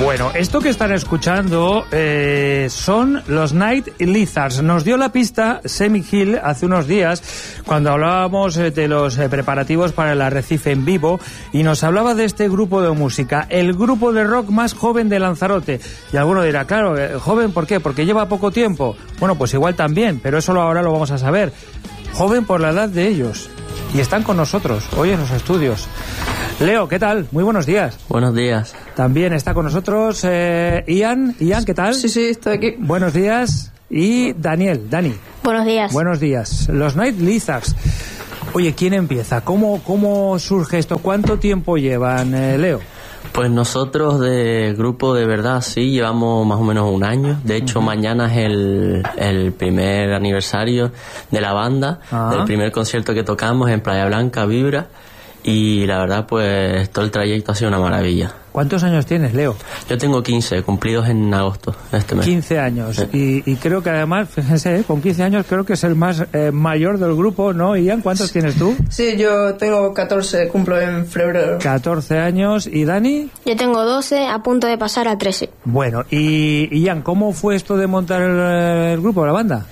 Bueno, esto que están escuchando son los Night Lizards. Nos dio la pista Semi Hill hace unos días cuando hablábamos de los preparativos para el Arrecife en vivo y nos hablaba de este grupo de música, el grupo de rock más joven de Lanzarote. Y alguno dirá, claro, joven, ¿por qué? Porque lleva poco tiempo. Bueno, pues igual también, pero eso ahora lo vamos a saber. Joven por la edad de ellos. Y están con nosotros hoy en los estudios. Leo, ¿qué tal? Muy buenos días. Buenos días. También está con nosotros Ian. Ian, ¿qué tal? Sí, estoy aquí. Buenos días. Y Dani. Buenos días. Buenos días. Los Night Lizards. Oye, ¿quién empieza? ¿Cómo surge esto? ¿Cuánto tiempo llevan, Leo? Pues nosotros de grupo de verdad sí llevamos más o menos un año. De hecho, mañana es el primer aniversario de la banda, del primer concierto que tocamos en Playa Blanca, Vibra. Y la verdad, pues todo el trayecto ha sido una maravilla. ¿Cuántos años tienes, Leo? Yo tengo 15, cumplidos en agosto de este mes. 15 años. Y creo que además, fíjense, con 15 años creo que es el más mayor del grupo, ¿no? Ian, ¿cuántos tienes tú? Sí, yo tengo 14, cumplo en febrero. 14 años. ¿Y Dani? Yo tengo 12, a punto de pasar a 13. Bueno, y Ian, ¿cómo fue esto de montar el grupo, la banda?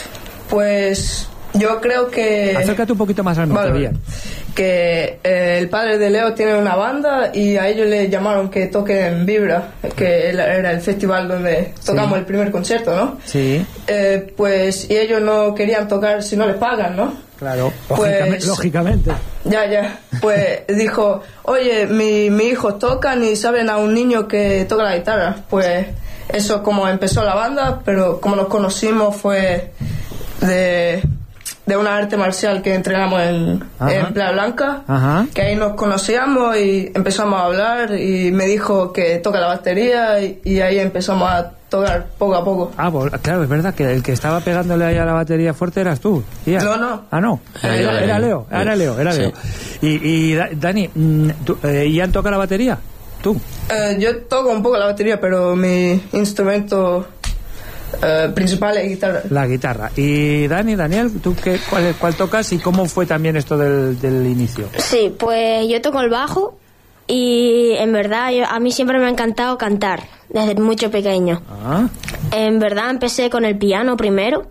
Pues yo creo que... Acércate un poquito más al micro, Ian. Que el padre de Leo tiene una banda y a ellos le llamaron que toquen en Vibra, que era el festival donde tocamos el primer concierto, ¿no? Sí. Pues y ellos no querían tocar si no les pagan, ¿no? Claro, pues, lógicamente. Ya. Pues dijo, oye, mi hijos tocan y saben a un niño que toca la guitarra. Pues eso como empezó la banda, pero como nos conocimos fue de una arte marcial que entrenamos en Playa Blanca, que ahí nos conocíamos y empezamos a hablar y me dijo que toca la batería y ahí empezamos a tocar poco a poco. Pues, claro, es verdad que el que estaba pegándole ahí a la batería fuerte eras tú. Ian. No. No. Era Leo. Sí. Y Dani, ¿Ian toca la batería? ¿Tú? Yo toco un poco la batería, pero mi instrumento principal es guitarra. La guitarra. Y Daniel, ¿tú cuál tocas y cómo fue también esto del inicio? Sí, pues yo toco el bajo y en verdad a mí siempre me ha encantado cantar desde mucho pequeño. En verdad empecé con el piano primero,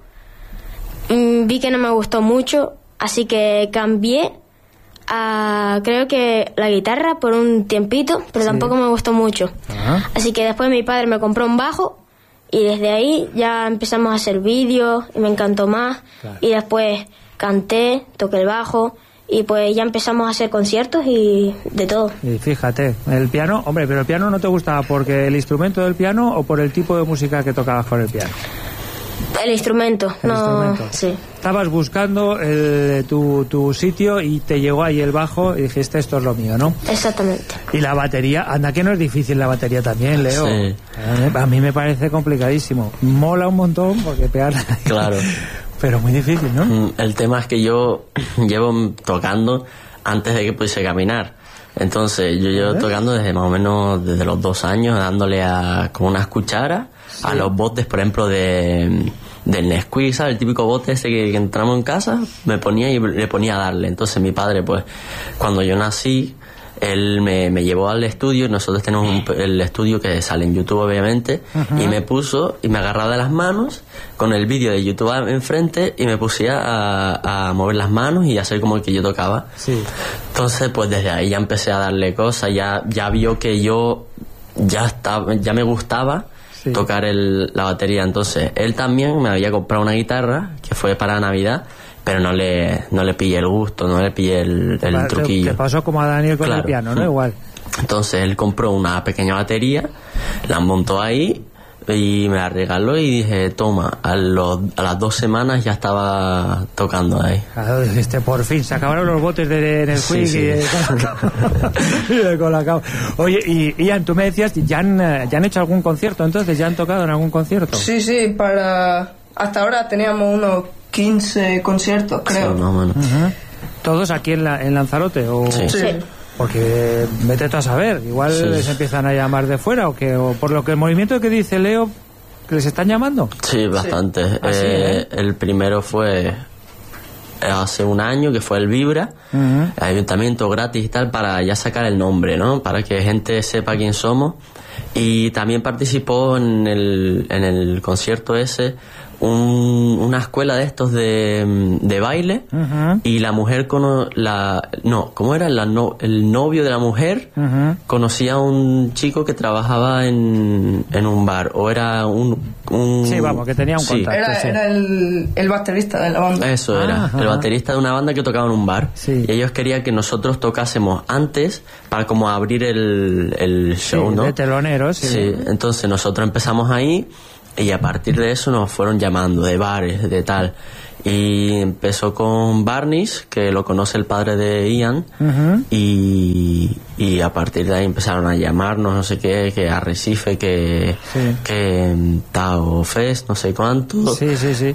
vi que no me gustó mucho, así que cambié a creo que la guitarra por un tiempito, pero tampoco me gustó mucho. Así que después mi padre me compró un bajo y desde ahí ya empezamos a hacer vídeos y me encantó más. Claro. Y después canté, toqué el bajo y pues ya empezamos a hacer conciertos y de todo. Y fíjate, el piano, hombre, pero el piano no te gustaba porque el instrumento del piano o por el tipo de música que tocabas con el piano. El instrumento. Sí. Estabas buscando tu sitio y te llegó ahí el bajo y dijiste, esto es lo mío, ¿no? Exactamente. Y la batería, anda que no es difícil la batería también, Leo. Sí. A mí me parece complicadísimo. Mola un montón porque pegar... Claro. Pero muy difícil, ¿no? El tema es que yo llevo tocando antes de que pudiese caminar. Entonces yo llevo tocando desde más o menos desde los 2 años, dándole con unas cucharas a los botes, por ejemplo, del Nesquik, ¿sabes? El típico bote ese que entramos en casa, me ponía y le ponía a darle. Entonces mi padre, pues, cuando yo nací, él me llevó al estudio. Nosotros tenemos el estudio que sale en YouTube, obviamente, y me puso y me agarraba de las manos con el vídeo de YouTube enfrente y me pusía a mover las manos y hacer como que yo tocaba. Sí. Entonces, pues desde ahí ya empecé a darle cosas, ya vio que yo ya me gustaba tocar la batería. Entonces él también me había comprado una guitarra que fue para Navidad, pero no le pillé el gusto, no le pillé el truquillo. Te pasó como a Daniel con el piano, ¿no? Igual. Entonces él compró una pequeña batería, la montó ahí y me la regaló y dije, toma, a las 2 semanas ya estaba tocando ahí. Claro, dijiste, por fin, se acabaron los botes de Nesquik y de Colacao. Oye, y Ian, tú me decías, ¿ya han hecho algún concierto entonces? ¿Ya han tocado en algún concierto? Sí, hasta ahora teníamos unos 15 conciertos, creo. Sí, más o menos. ¿Todos aquí en Lanzarote? Sí. Porque vete tú a saber, igual les empiezan a llamar de fuera o por lo que el movimiento que dice Leo, ¿les están llamando? Sí, bastante. Así, El primero fue hace un año, que fue el Vibra, ayuntamiento gratis y tal, para ya sacar el nombre, ¿no? Para que gente sepa quién somos. Y también participó en el concierto ese una escuela de estos de baile, y la mujer ¿cómo era? El novio de la mujer conocía a un chico que trabajaba en un bar, o era sí, vamos, que tenía un contacto. Era el baterista de la banda. Eso era, el baterista de una banda que tocaba en un bar. Sí. Y ellos querían que nosotros tocásemos antes para como abrir el show, sí, ¿no? De teloneros. Sí, entonces nosotros empezamos ahí. Y a partir de eso nos fueron llamando de bares, de tal. Y empezó con Barnies, que lo conoce el padre de Ian. Y a partir de ahí empezaron a llamarnos, no sé qué, que Arrecife, que Tao Fest, no sé cuánto. Sí.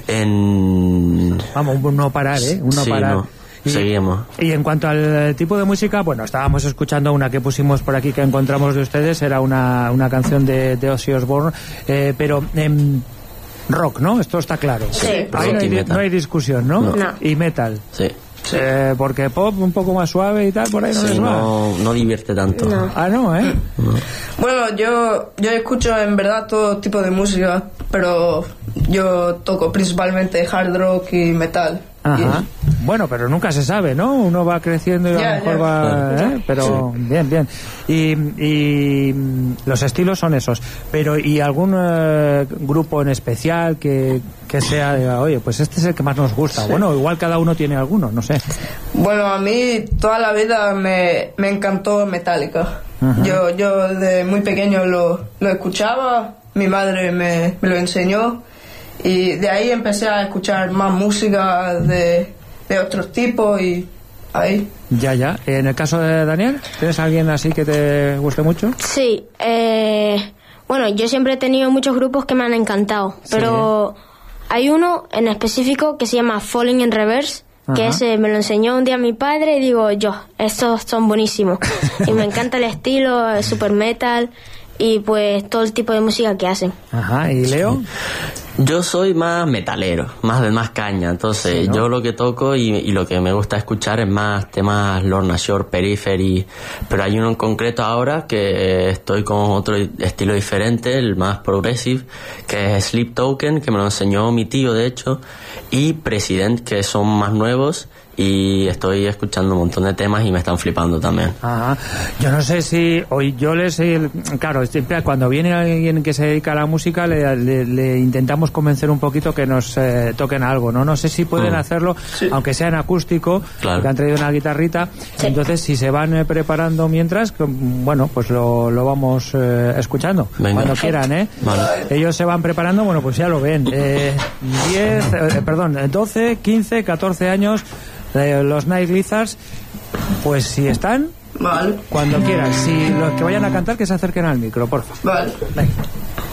Vamos, un no parar, ¿eh? Un no parar. No. Seguimos. Y en cuanto al tipo de música, bueno, estábamos escuchando una que pusimos por aquí que encontramos de ustedes, era una canción de Ozzy Osbourne, pero rock, ¿no? Esto está claro. Sí. Ahí no hay discusión, ¿no? No. Y metal. Sí. Porque pop un poco más suave y tal, por ahí no les va. No divierte tanto. No. Ah, no, ¿eh? No. Bueno, yo escucho en verdad todo tipo de música, pero yo toco principalmente hard rock y metal. Ajá. Bueno, pero nunca se sabe, ¿no? Uno va creciendo y a lo mejor va... Pero bien. Y los estilos son esos. Pero ¿y algún grupo en especial que sea, oye, pues este es el que más nos gusta? Bueno, igual cada uno tiene alguno, no sé. Bueno, a mí toda la vida me encantó Metallica. Yo desde muy pequeño lo escuchaba, mi madre me lo enseñó. Y de ahí empecé a escuchar más música de otros tipos y ahí. Ya. En el caso de Daniel, ¿tienes a alguien así que te guste mucho? Sí. Bueno, yo siempre he tenido muchos grupos que me han encantado, pero hay uno en específico que se llama Falling in Reverse, que ese me lo enseñó un día mi padre y digo estos son buenísimos. Y me encanta el estilo, el super metal y pues todo el tipo de música que hacen. Ajá, ¿y Leo? Yo soy más metalero, más caña, entonces sí, ¿no? Yo lo que toco y lo que me gusta escuchar es más temas Lorna Shore, Periphery, pero hay uno en concreto ahora que estoy con otro estilo diferente, el más progressive, que es Sleep Token, que me lo enseñó mi tío de hecho, y President, que son más nuevos, y estoy escuchando un montón de temas y me están flipando también. Ajá. Yo no sé si hoy yo les claro, siempre cuando viene alguien que se dedica a la música le intentamos convencer un poquito que nos toquen algo, no sé si pueden hacerlo, aunque sea en acústico, claro, que han traído una guitarrita. Entonces si se van preparando mientras, bueno, pues lo vamos escuchando. Venga. Cuando quieran, Vale. Ellos se van preparando, bueno, pues ya lo ven. 12, 15, 14 años, los Night Lizards, pues si están, Vale. cuando quieran. Si los que vayan a cantar, que se acerquen al micro, porfa. Vale. Venga.